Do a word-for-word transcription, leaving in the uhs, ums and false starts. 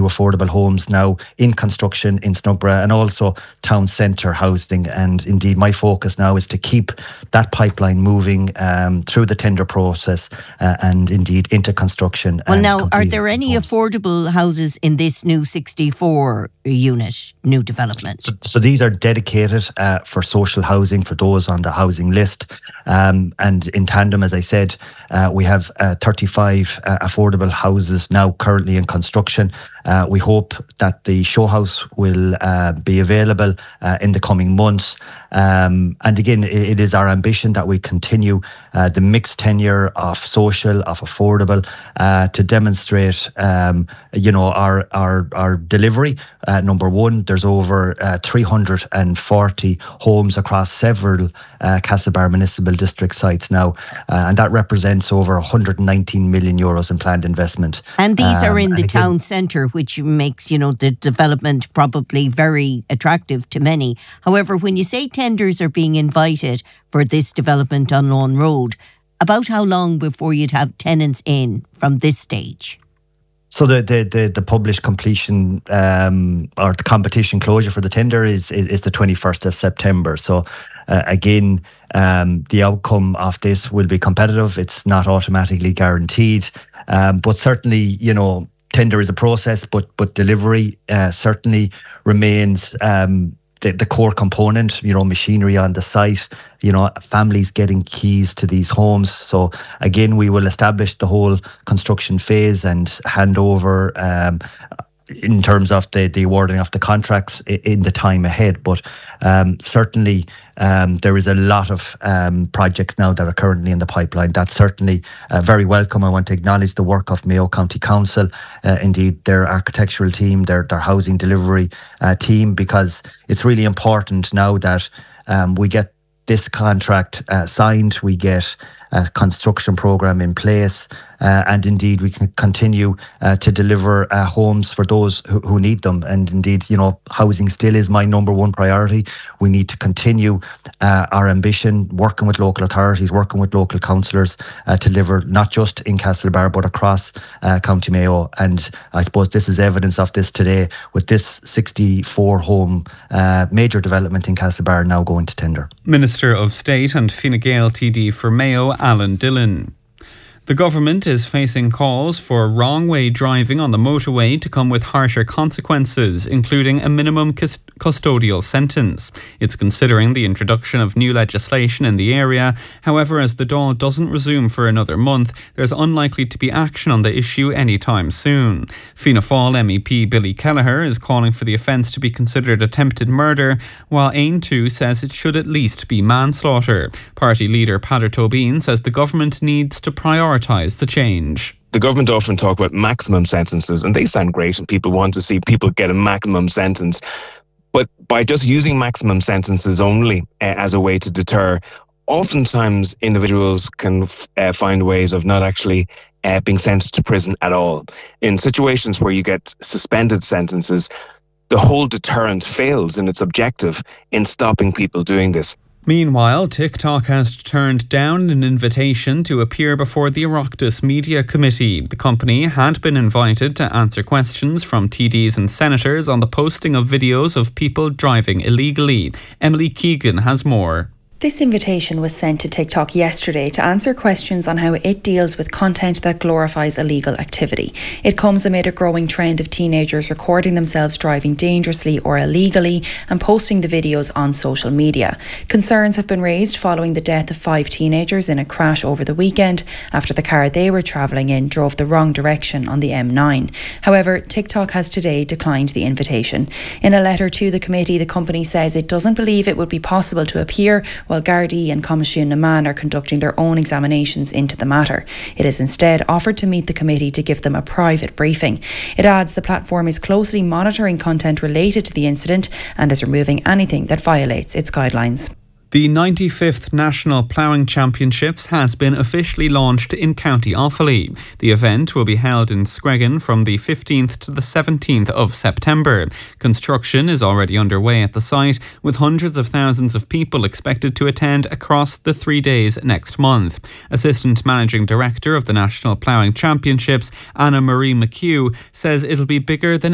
affordable homes now in construction in Snugborough, and also town centre housing. And indeed, my focus now is to keep that pipeline moving um, through the tender process uh, and indeed into construction. Well, now, are there any homes. affordable houses in this new sixty-four unit new development? So, so these are dedicated uh, for social housing for those on the housing list. Um, and in tandem, as I said, uh, we have uh, thirty-five uh, affordable houses now currently in construction. Uh, we hope that the show house will uh, be available uh, in the coming months. Um, and again, it, it is our ambition that we continue uh, the mixed tenure of social, of affordable, uh, to demonstrate, um, you know, our our our delivery. Uh, number one, there's over uh, three hundred forty homes across several uh, Castlebar Municipal District sites now, uh, and that represents over one hundred nineteen million euros in planned investment. And these um, are in the again, town centre, which makes, you know, the development probably very attractive to many. However, when you say tenders are being invited for this development on Lawn Road, about how long before you'd have tenants in from this stage? So the the the, the published completion um, or the competition closure for the tender is is, is the twenty-first of September. So uh, again, um, the outcome of this will be competitive. It's not automatically guaranteed, um, but certainly, you know, tender is a process, but but delivery uh, certainly remains um, the, the core component. You know, machinery on the site, you know, families getting keys to these homes. So again, we will establish the whole construction phase and hand over um, in terms of the, the awarding of the contracts in the time ahead. But um, certainly um, there is a lot of um, projects now that are currently in the pipeline. That's certainly uh, very welcome. I want to acknowledge the work of Mayo County Council, uh, indeed their architectural team, their, their housing delivery uh, team, because it's really important now that um, we get this contract uh, signed, we get a construction programme in place, uh, and indeed we can continue uh, to deliver uh, homes for those who, who need them. And indeed, you know, housing still is my number one priority. We need to continue uh, our ambition, working with local authorities, working with local councillors uh, to deliver not just in Castlebar but across uh, County Mayo. And I suppose this is evidence of this today with this sixty-four home uh, major development in Castlebar now going to tender. Minister of State and Fine Gael T D for Mayo, Alan Dillon. The government is facing calls for wrong-way driving on the motorway to come with harsher consequences, including a minimum cus- custodial sentence. It's considering the introduction of new legislation in the area. However, as the Dáil doesn't resume for another month, there's unlikely to be action on the issue anytime soon. Fianna Fáil M E P Billy Kelleher is calling for the offence to be considered attempted murder, while Ain too says it should at least be manslaughter. Party leader Peadar Tóibín says the government needs to prioritise the change. The government often talk about maximum sentences, and they sound great, and people want to see people get a maximum sentence. But by just using maximum sentences only uh, as a way to deter, oftentimes individuals can uh, find ways of not actually uh, being sentenced to prison at all. In situations where you get suspended sentences, the whole deterrent fails in its objective in stopping people doing this. Meanwhile, TikTok has turned down an invitation to appear before the Oireachtas Media Committee. The company had been invited to answer questions from T Ds and senators on the posting of videos of people driving illegally. Emily Keegan has more. This invitation was sent to TikTok yesterday to answer questions on how it deals with content that glorifies illegal activity. It comes amid a growing trend of teenagers recording themselves driving dangerously or illegally and posting the videos on social media. Concerns have been raised following the death of five teenagers in a crash over the weekend after the car they were travelling in drove the wrong direction on the M nine. However, TikTok has today declined the invitation. In a letter to the committee, the company says it doesn't believe it would be possible to appear while Gardaí and Coimisiún na Meán are conducting their own examinations into the matter. It has instead offered to meet the committee to give them a private briefing. It adds the platform is closely monitoring content related to the incident and is removing anything that violates its guidelines. The ninety-fifth National Ploughing Championships has been officially launched in County Offaly. The event will be held in Screggan from the fifteenth to the seventeenth of September. Construction is already underway at the site, with hundreds of thousands of people expected to attend across the three days next month. Assistant Managing Director of the National Ploughing Championships, Anna Marie McHugh, says it'll be bigger than